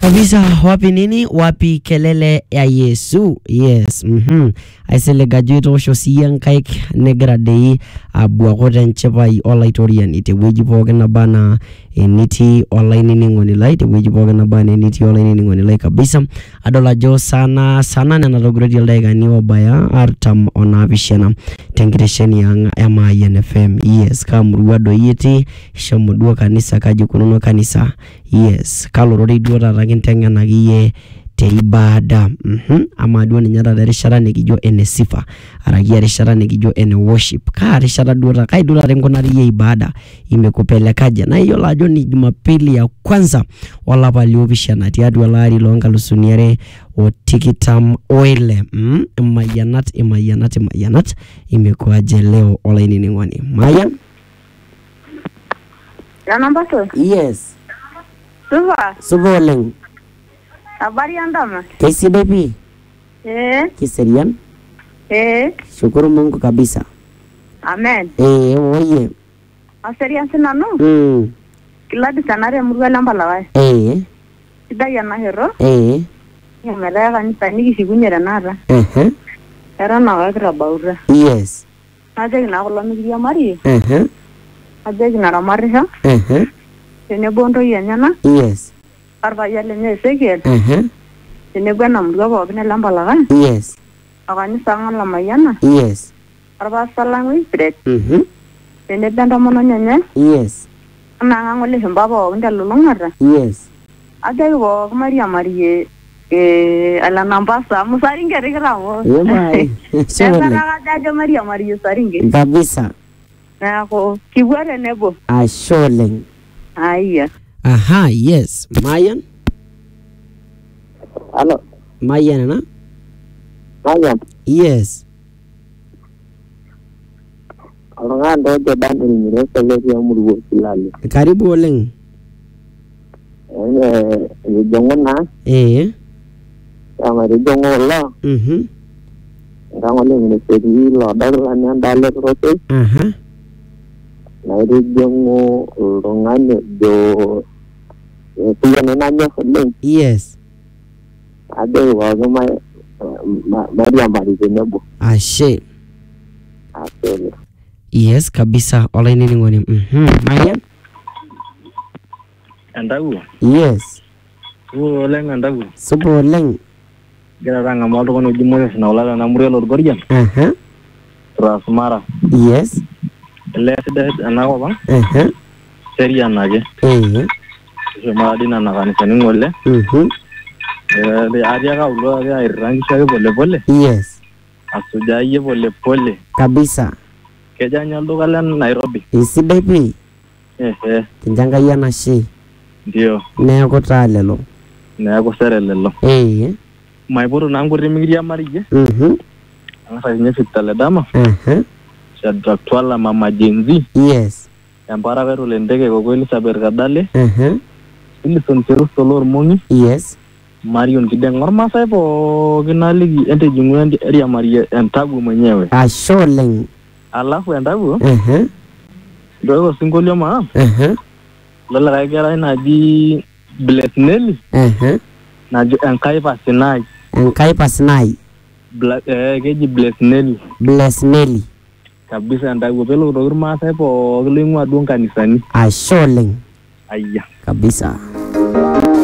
Kabisa, wapi nini? Wapi kelele ya Yesu? Yes. Aisele gajuito osho siyan kaik negradei abuakoten chepai olaitorian ite weji pookin nabana eniti online ningoni lai te weji pookin nabana eniti online ningoni lai kabisa adol ajo sana nena togireti ildaikani obaya artam onapishana tenkitesheni yang ema INFM. Yes, kamurua doyeti shomo duo kanisa kaji kunono kanisa. Yes, kalorori duo tata kintengenaki ye te ibada. Ama duo ninyata rishara nikijo ene sifa aragia rishara nikijo ene worship ka rishara duo kai duo rengonari ye ibada imekupelekaje na hiyo lajo ni Jumapili ya kwanza wala paliopishana tiadu lari longa lusuniere o tikitam oile mayanat imekuaje leo online ningwani Maya ya namba tu yes suba oleng habari andama kesi baby kiserian shukuru Mungu kabisa amen oye aserian sinanu kila disanare murwa lamba lawai sidai yana hero yamela kanisa nikishikunyere nata era na wakira baura yes aje na kulo mikiria mari aje na ramarisha tene bondo yenyana yes arba yale ne segel tene bwana murwa ko bine lamba lawa yes akani sanga la mayana yes arba salangi pret tene benda mono nyenye yes na ngole mbaba nda lulungata yes aje ko maria marie ala nambasa musaringe regramo yemai sera aje maria marie saringe kabisa nako kibware nebo asholeng aya aha yes Mayan Halo Mayan na Mayan yes Orang ando bando ni resele ya murwo kilale karibu oleng ni jongona ama jongola ngangole ni sedi lo dal ni andale rote na ri jongo rongane do tiya nanya oleng yes ade wa goma Maria Marie nebo ashe ashe yes kabisa online ningoni Maya Andagu yes oleng andagu subo oleng garanga maldo kono jimone na wala na murelo gorjan Rasmara yes lesde anako bang seria nage Jumadina na kanisa ngole de aria ka ulo aria irangi shage pole yes asujaye pole kabisa kejanya ndo kalen Nairobi isidai pi kinjanga yana shi ndio neeko talelo neeko serelelo maipuru nanguri migiria marije anga nye fitale dama shadra twala mama jenzi yes yambara vero lendege ko Elizabeth Kadale Ilison Cheru Solor Mongi yes Marion Kidengor Masai po kinaligi ente jingwendi area Maria Entagu mwenyewe asholeng alafu Entagu ndio singolio ma lola kagera naji Blesnelly naji Enkai Pasinai keji Blesnelly kabisa Entagu pelo kutoka Masai po kilingwa duon kanisani asholeng aya kabisa